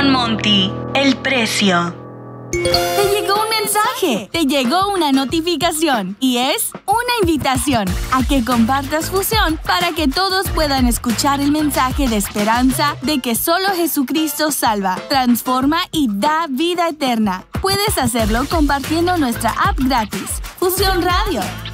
con Monty. El precio. Te llegó un mensaje, te llegó una notificación y es una invitación a que compartas Fusión para que todos puedan escuchar el mensaje de esperanza de que solo Jesucristo salva, transforma y da vida eterna. Puedes hacerlo compartiendo nuestra app gratis, Fusión Radio.